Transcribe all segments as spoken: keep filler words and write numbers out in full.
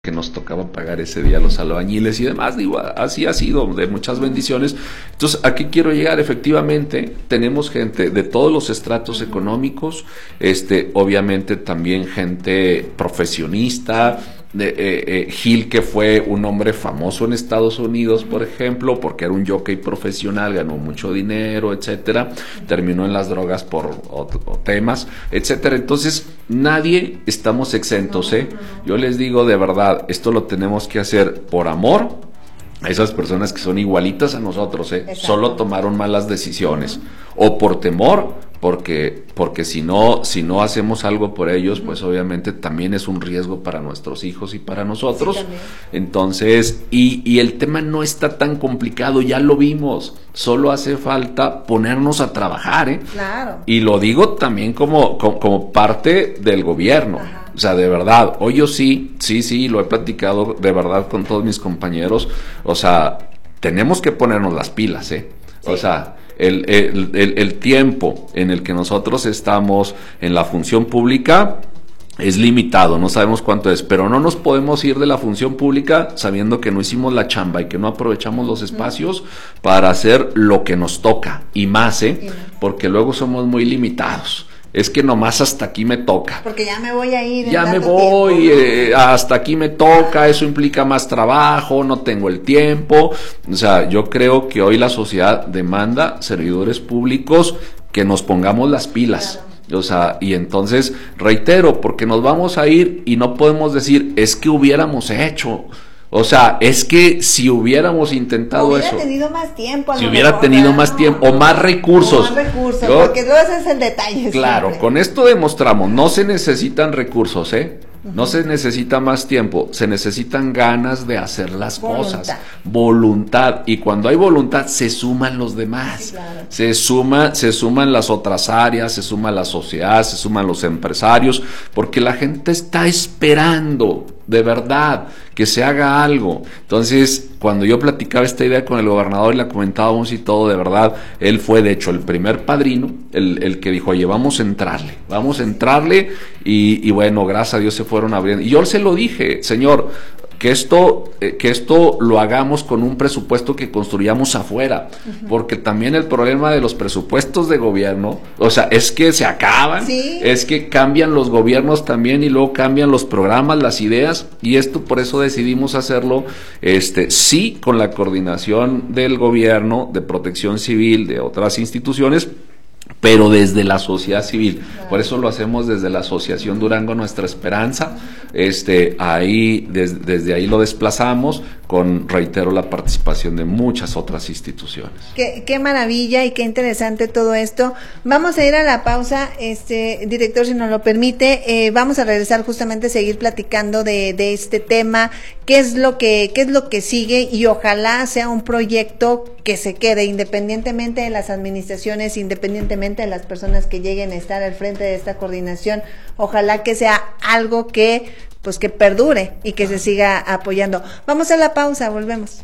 que nos tocaba pagar ese día los albañiles y demás, digo, así ha sido, de muchas bendiciones. Entonces, aquí quiero llegar, efectivamente, tenemos gente de todos los estratos económicos, este, obviamente también gente profesionista, de, eh, eh, Gil, que fue un hombre famoso en Estados Unidos, por ejemplo, porque era un jockey profesional, ganó mucho dinero, etcétera, terminó en las drogas por o, o temas, etcétera. Entonces, nadie estamos exentos, ¿eh? Yo les digo de verdad, esto lo tenemos que hacer por amor a esas personas que son igualitas a nosotros, ¿eh? Solo tomaron malas decisiones, o por temor, porque porque si no si no hacemos algo por ellos, pues obviamente también es un riesgo para nuestros hijos y para nosotros. Sí, entonces, y, y el tema no está tan complicado, ya lo vimos, solo hace falta ponernos a trabajar, ¿eh? Claro. Y lo digo también como, como, como parte del gobierno. Ajá. O sea, de verdad, hoy yo sí, sí, sí, lo he platicado de verdad con todos mis compañeros, o sea, tenemos que ponernos las pilas, ¿eh? Sí. O sea, el, el, el, el tiempo en el que nosotros estamos en la función pública es limitado, no sabemos cuánto es, pero no nos podemos ir de la función pública sabiendo que no hicimos la chamba y que no aprovechamos los espacios para hacer lo que nos toca, y más, ¿eh? Porque luego somos muy limitados. Es que nomás hasta aquí me toca. Porque ya me voy a ir. Ya me voy, tiempo, ¿no? eh, hasta aquí me toca, eso implica más trabajo, no tengo el tiempo. O sea, yo creo que hoy la sociedad demanda servidores públicos que nos pongamos las pilas. Claro. O sea, y entonces, reitero, porque nos vamos a ir y no podemos decir, es que hubiéramos hecho. O sea, es que si hubiéramos intentado hubiera eso. Hubiera tenido más tiempo. A si lo hubiera mejor, tenido ¿no? más tiempo o más recursos. O más recursos, Yo, porque luego ese es el detalle. Claro, siempre. Con esto demostramos, no se necesitan recursos, ¿eh? No se necesita más tiempo, se necesitan ganas de hacer las voluntad. cosas, voluntad, y cuando hay voluntad se suman los demás, sí, claro. se suma, se suman las otras áreas, se suma la sociedad, se suman los empresarios, porque la gente está esperando de verdad que se haga algo. Entonces, cuando yo platicaba esta idea con el gobernador y la comentábamos y todo, de verdad, él fue de hecho el primer padrino, el, el que dijo, oye, vamos a entrarle, vamos a entrarle, y, y bueno, gracias a Dios se fueron abriendo. Y yo se lo dije, señor, que esto, eh, que esto lo hagamos con un presupuesto que construyamos afuera, uh-huh. porque también el problema de los presupuestos de gobierno, o sea, es que se acaban, ¿sí? Es que cambian los gobiernos también y luego cambian los programas, las ideas, y esto por eso decidimos hacerlo, este, sí, con la coordinación del gobierno, de Protección Civil, de otras instituciones, pero desde la sociedad civil. Claro. Por eso lo hacemos desde la Asociación Durango Nuestra Esperanza. Este, ahí, des, desde ahí lo desplazamos, con, reitero, la participación de muchas otras instituciones. Qué, qué maravilla y qué interesante todo esto. Vamos a ir a la pausa, este director, si nos lo permite. Eh, vamos a regresar justamente a seguir platicando de, de este tema, qué es lo que, qué es lo que sigue, y ojalá sea un proyecto que se quede, independientemente de las administraciones, independientemente de las personas que lleguen a estar al frente de esta coordinación. Ojalá que sea algo que, pues, que perdure y que se siga apoyando. Vamos a la pausa, volvemos.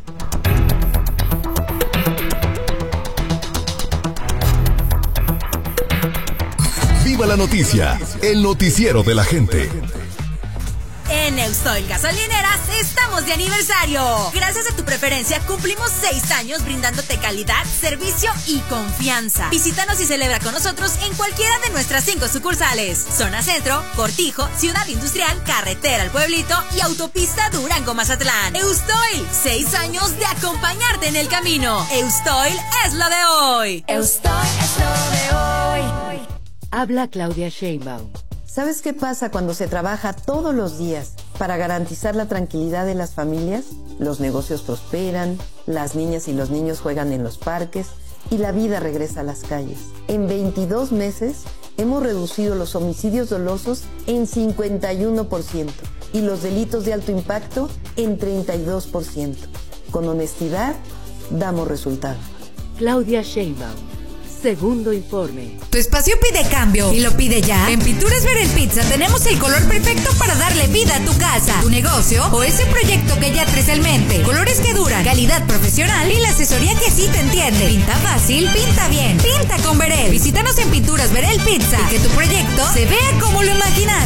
Viva la noticia, el noticiero de la gente. En Eustoil Gasolineras estamos de aniversario. Gracias a tu preferencia cumplimos seis años brindándote calidad, servicio y confianza. Visítanos y celebra con nosotros en cualquiera de nuestras cinco sucursales: Zona Centro, Cortijo, Ciudad Industrial, Carretera al Pueblito y Autopista Durango-Mazatlán. Eustoil, seis años de acompañarte en el camino. Eustoil es lo de hoy. Eustoil es lo de hoy. Habla Claudia Sheinbaum. ¿Sabes qué pasa cuando se trabaja todos los días para garantizar la tranquilidad de las familias? Los negocios prosperan, las niñas y los niños juegan en los parques y la vida regresa a las calles. En veintidós meses hemos reducido los homicidios dolosos en cincuenta y uno por ciento y los delitos de alto impacto en treinta y dos por ciento. Con honestidad, damos resultado. Claudia Sheinbaum. Segundo informe. Tu espacio pide cambio y lo pide ya. En Pinturas Verel Pizza tenemos el color perfecto para darle vida a tu casa, tu negocio o ese proyecto que ya traes en mente. Colores que duran, calidad profesional y la asesoría que sí te entiende. Pinta fácil, pinta bien, pinta con Verel. Visítanos en Pinturas Verel Pizza y que tu proyecto se vea como lo imaginas.